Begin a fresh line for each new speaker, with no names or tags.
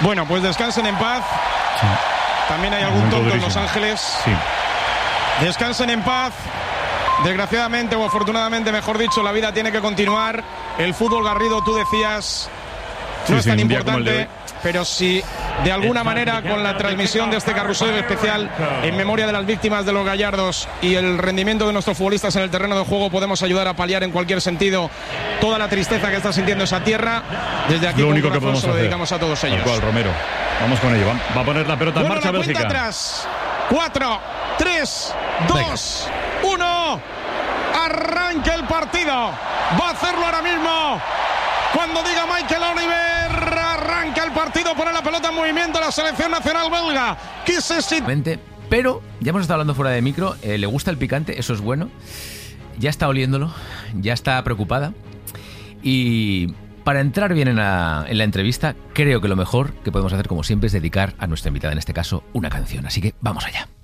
Bueno, pues descansen en paz.
Sí.
También hay algún tonto en Los Ángeles.
Sí.
Descansen en paz. Desgraciadamente o afortunadamente, mejor dicho, la vida tiene que continuar. El fútbol, Garrido, tú decías, no es tan importante, pero si de alguna manera con la transmisión de este carrusel especial en memoria de las víctimas de los Gallardos y el rendimiento de nuestros futbolistas en el terreno de juego podemos ayudar a paliar en cualquier sentido toda la tristeza que está sintiendo esa tierra, desde aquí
lo único que podemos
se lo dedicamos a todos ellos.
Tal cual, Romero. Vamos con ello. Va a poner la pelota en marcha Bélgica.
Cuenta atrás. 4, 3, 2, 1. Arranca el partido. Va a hacerlo ahora mismo. Cuando diga Michael Oliver, arranca el partido, pone la pelota en movimiento la selección nacional belga.
Pero ya hemos estado hablando fuera de micro, le gusta el picante, eso es bueno. Ya está oliéndolo, ya está preocupada. Y para entrar bien en la entrevista, creo que lo mejor que podemos hacer, como siempre, es dedicar a nuestra invitada, en este caso, una canción. Así que vamos allá.